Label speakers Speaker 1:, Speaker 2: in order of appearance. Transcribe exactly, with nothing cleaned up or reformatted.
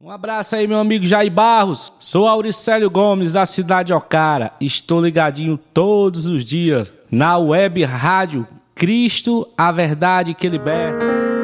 Speaker 1: Um abraço aí, meu amigo Jair Barros. Sou Auricélio Gomes, da cidade de Ocara. Estou ligadinho todos os dias na web rádio Cristo, a verdade que liberta.